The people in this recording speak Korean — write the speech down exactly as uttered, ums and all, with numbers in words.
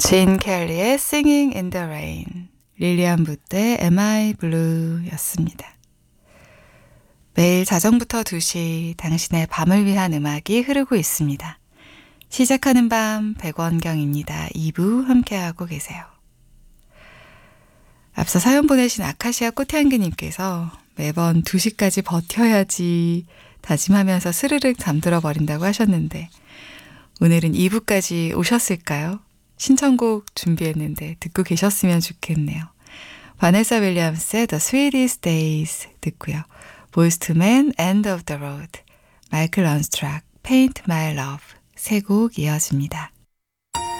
진 켈리의 Singing in the Rain, 릴리안 부의 Am I Blue 였습니다. 매일 자정부터 두 시 당신의 밤을 위한 음악이 흐르고 있습니다. 시작하는 밤 백원경입니다. 이 부 함께하고 계세요. 앞서 사연 보내신 아카시아 꽃향기님께서 매번 두 시까지 버텨야지 다짐하면서 스르륵 잠들어 버린다고 하셨는데 오늘은 이 부까지 오셨을까요? 신청곡 준비했는데 듣고 계셨으면 좋겠네요. 바네사 윌리엄스의 The Sweetest Days 듣고요. 보이즈 투 맨 End of the Road, 마이클 런스트락 Paint My Love 세 곡 이어집니다.